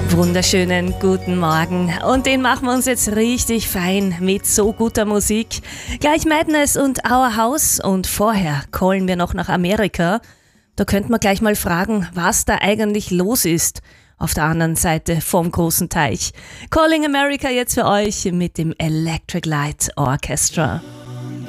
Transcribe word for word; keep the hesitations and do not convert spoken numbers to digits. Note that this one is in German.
Wunderschönen guten Morgen und den machen wir uns jetzt richtig fein mit so guter Musik. Gleich Madness und Our House und vorher callen wir noch nach Amerika. Da könnte man gleich mal fragen, was da eigentlich los ist auf der anderen Seite vom großen Teich. Calling America jetzt für euch mit dem Electric Light Orchestra.